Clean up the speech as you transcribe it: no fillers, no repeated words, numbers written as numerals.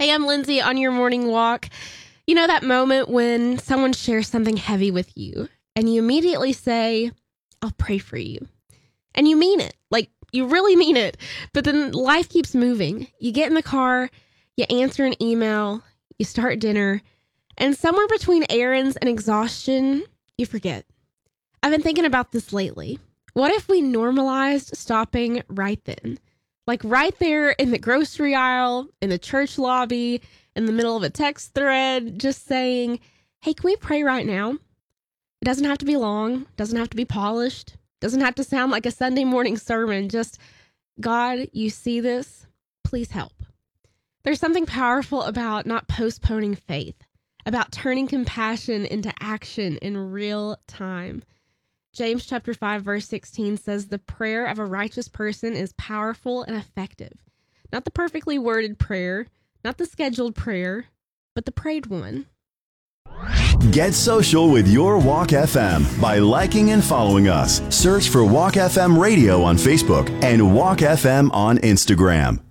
Hey, I'm Lindsay on your morning walk. You know that moment when someone shares something heavy with you and you immediately say, I'll pray for you. And you mean it. Like, you really mean it. But then life keeps moving. You get in the car, you answer an email, you start dinner, and somewhere between errands and exhaustion, you forget. I've been thinking about this lately. What if we normalized stopping right then? Like right there in the grocery aisle, in the church lobby, in the middle of a text thread, just saying, hey, can we pray right now? It doesn't have to be long, doesn't have to be polished, doesn't have to sound like a Sunday morning sermon. Just, God, you see this, please help. There's something powerful about not postponing faith, about turning compassion into action in real time. James chapter 5, verse 16 says, the prayer of a righteous person is powerful and effective. Not the perfectly worded prayer, not the scheduled prayer, but the prayed one. Get social with your Walk FM by liking and following us. Search for Walk FM Radio on Facebook and Walk FM on Instagram.